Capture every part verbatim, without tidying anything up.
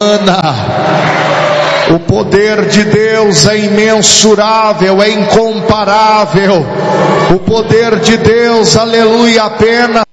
O poder de Deus é imensurável, é incomparável. O poder de Deus, aleluia, apenas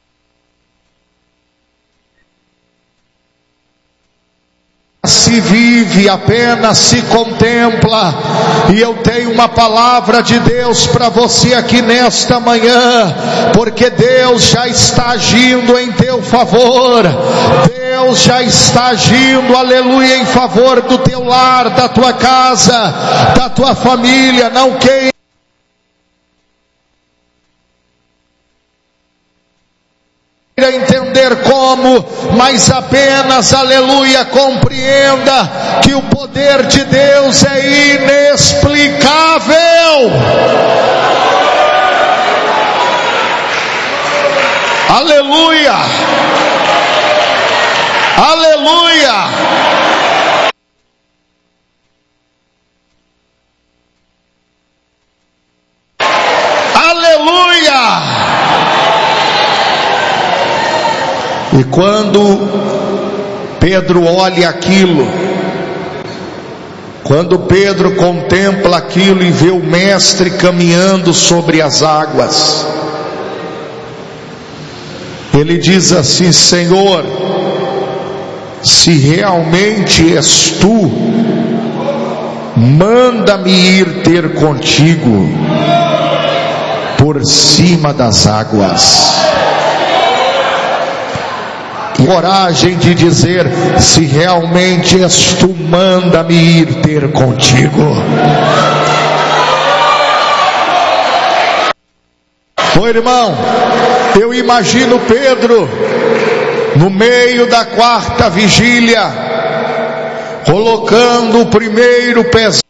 se vive, apenas se contempla. E eu tenho uma palavra de Deus para você aqui nesta manhã, porque Deus já está agindo em teu favor. Deus já está agindo, aleluia, em favor do teu lar, da tua casa, da tua família. Não queira entender como, mas apenas, aleluia, compreenda que o poder de Deus é inexplicável. Aleluia, aleluia. Aleluia. E quando Pedro olha aquilo, quando Pedro contempla aquilo e vê o mestre caminhando sobre as águas, ele diz assim: Senhor, se realmente és tu, manda-me ir ter contigo por cima das águas. Coragem de dizer: se realmente és tu, manda-me ir ter contigo. Ô irmão, eu imagino Pedro no meio da quarta vigília, colocando o primeiro pezinho